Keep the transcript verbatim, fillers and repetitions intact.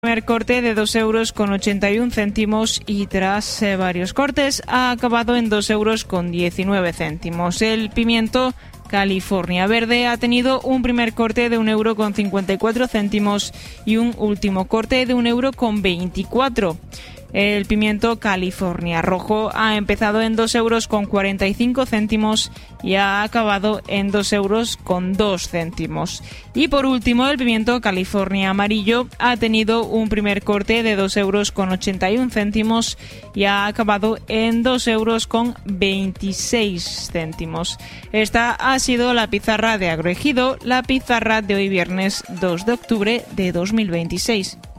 Primer corte de dos euros con ochenta y un céntimos y tras eh, varios cortes ha acabado en dos euros con diecinueve céntimos. El pimiento California Verde ha tenido un primer corte de un euro con cincuenta y cuatro céntimos y un último corte de un euro con veinticuatro. El pimiento California Rojo ha empezado en dos euros con cuarenta y cinco céntimos y ha acabado en dos euros con dos céntimos. Y por último, el pimiento California Amarillo ha tenido un primer corte de dos euros con ochenta y un céntimos y ha acabado en dos euros con veintiséis céntimos. Esta ha sido la pizarra de Agroejido, la pizarra de hoy viernes dos de octubre de dos mil veintiséis.